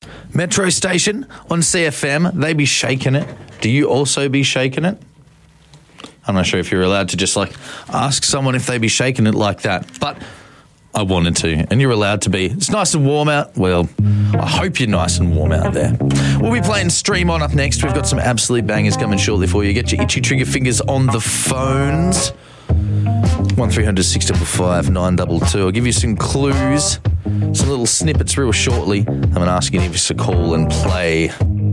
Metro Station on CFM, they be shaking it. Do you also be shaking it? I'm not sure if you're allowed to just ask someone if they be shaking it like that, but I wanted to, and you're allowed to be. It's nice and warm out. Well, I hope you're nice and warm out there. We'll be playing Stream On up next. We've got some absolute bangers coming shortly for you. Get your itchy trigger fingers on the phones. 1300 655 922. I'll give you some clues, some little snippets real shortly. I'm going to ask you to give us a call and play.